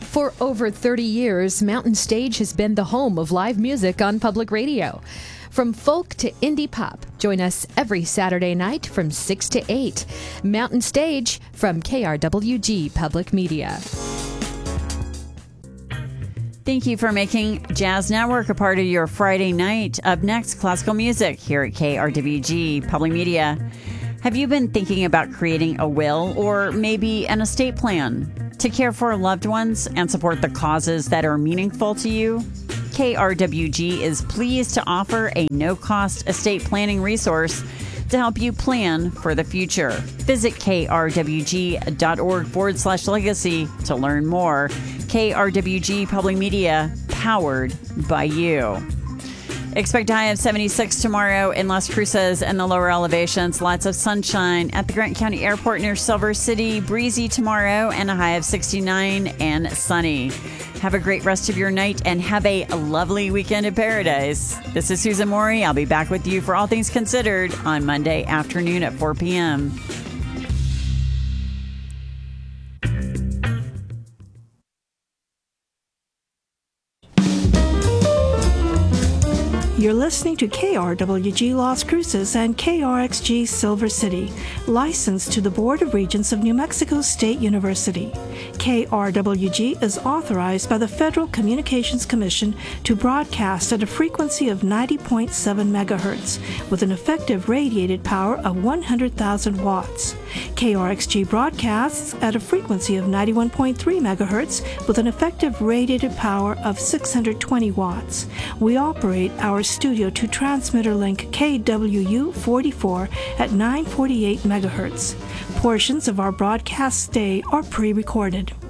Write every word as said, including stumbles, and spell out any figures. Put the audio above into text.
For over thirty years, Mountain Stage has been the home of live music on public radio. From folk to indie pop, join us every Saturday night from six to eight. Mountain Stage from K R W G Public Media. Thank you for making Jazz Network a part of your Friday night. Up next, classical music here at K R W G Public Media. Have you been thinking about creating a will or maybe an estate plan to care for loved ones and support the causes that are meaningful to you? K R W G is pleased to offer a no-cost estate planning resource to help you plan for the future. Visit krwg.org forward slash legacy to learn more. K R W G Public Media, powered by you. Expect a high of seventy-six tomorrow in Las Cruces and the lower elevations. Lots of sunshine at the Grant County Airport near Silver City. Breezy tomorrow and a high of sixty-nine and sunny. Have a great rest of your night and have a lovely weekend in paradise. This is Susan Morey. I'll be back with you for All Things Considered on Monday afternoon at four p.m. You're listening to K R W G Las Cruces and K R X G Silver City, licensed to the Board of Regents of New Mexico State University. K R W G is authorized by the Federal Communications Commission to broadcast at a frequency of ninety point seven megahertz with an effective radiated power of one hundred thousand watts. K R X G broadcasts at a frequency of ninety-one point three megahertz with an effective radiated power of six hundred twenty watts. We operate our studio to transmitter link K W U forty-four at nine forty-eight megahertz. Portions of our broadcast day are pre-recorded.